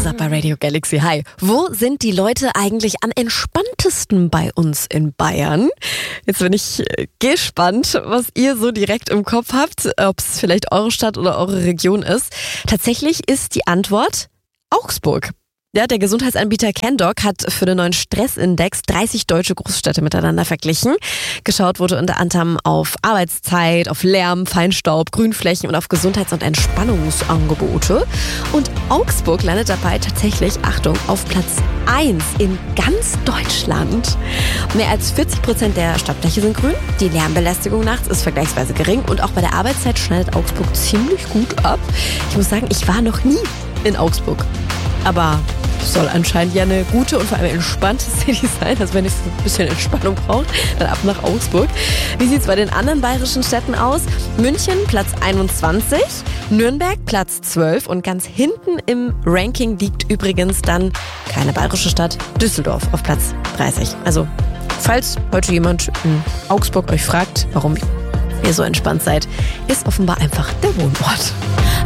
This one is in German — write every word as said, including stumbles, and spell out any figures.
Up bei Radio Galaxy. Hi. Wo sind die Leute eigentlich am entspanntesten bei uns in Bayern? Jetzt bin ich gespannt, was ihr so direkt im Kopf habt, ob es vielleicht eure Stadt oder eure Region ist. Tatsächlich ist die Antwort Augsburg. Ja, der Gesundheitsanbieter CanDoc hat für den neuen Stressindex dreißig deutsche Großstädte miteinander verglichen. Geschaut wurde unter anderem auf Arbeitszeit, auf Lärm, Feinstaub, Grünflächen und auf Gesundheits- und Entspannungsangebote. Und Augsburg landet dabei tatsächlich, Achtung, auf Platz eins in ganz Deutschland. Mehr als vierzig Prozent der Stadtfläche sind grün. Die Lärmbelästigung nachts ist vergleichsweise gering und auch bei der Arbeitszeit schneidet Augsburg ziemlich gut ab. Ich muss sagen, ich war noch nie in Augsburg. Aber soll anscheinend ja eine gute und vor allem entspannte City sein. Also wenn ihr ein bisschen Entspannung braucht, dann ab nach Augsburg. Wie sieht es bei den anderen bayerischen Städten aus? München Platz einundzwanzig, Nürnberg Platz zwölf und ganz hinten im Ranking liegt übrigens dann keine bayerische Stadt, Düsseldorf auf Platz dreißig. Also falls heute jemand in Augsburg euch fragt, warum ihr so entspannt seid, ist offenbar einfach der Wohnort.